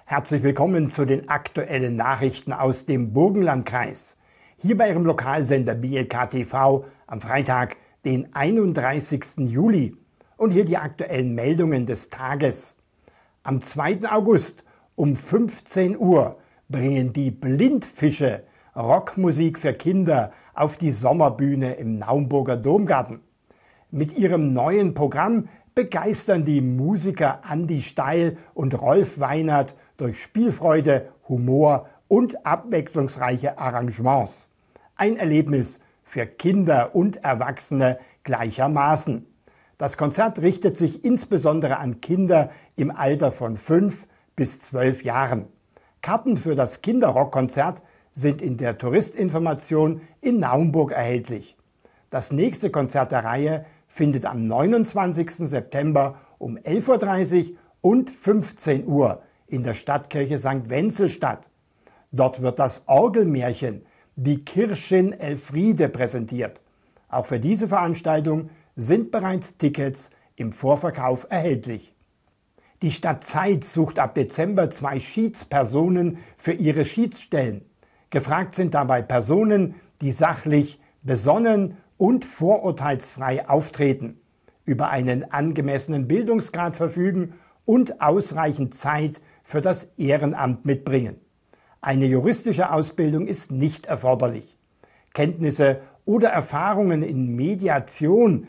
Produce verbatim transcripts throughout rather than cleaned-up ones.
Herzlich willkommen zu den aktuellen Nachrichten aus dem Burgenlandkreis. Hier bei Ihrem Lokalsender B L K T V am Freitag, den einunddreißigsten Juli. Und hier die aktuellen Meldungen des Tages. Am zweiten August um fünfzehn Uhr bringen die Blindfische Rockmusik für Kinder auf die Sommerbühne im Naumburger Domgarten. Mit ihrem neuen Programm begeistern die Musiker Andi Steil und Rolf Weinert durch Spielfreude, Humor und abwechslungsreiche Arrangements. Ein Erlebnis für Kinder und Erwachsene gleichermaßen. Das Konzert richtet sich insbesondere an Kinder im Alter von fünf bis zwölf Jahren. Karten für das Kinderrockkonzert sind in der Touristinformation in Naumburg erhältlich. Das nächste Konzert der Reihe findet am neunundzwanzigsten September um elf Uhr dreißig und fünfzehn Uhr in der Stadtkirche Sankt Wenzel statt. Dort wird das Orgelmärchen Die Kirschin Elfriede präsentiert. Auch für diese Veranstaltung sind bereits Tickets im Vorverkauf erhältlich. Die Stadt Zeitz sucht ab Dezember zwei Schiedspersonen für ihre Schiedsstellen. Gefragt sind dabei Personen, die sachlich, besonnen und vorurteilsfrei auftreten, über einen angemessenen Bildungsgrad verfügen und ausreichend Zeit für das Ehrenamt mitbringen. Eine juristische Ausbildung ist nicht erforderlich. Kenntnisse oder Erfahrungen in Mediation,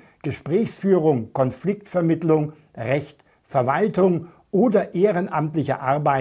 Gesprächsführung, Konfliktvermittlung, Recht, Verwaltung oder ehrenamtliche Arbeit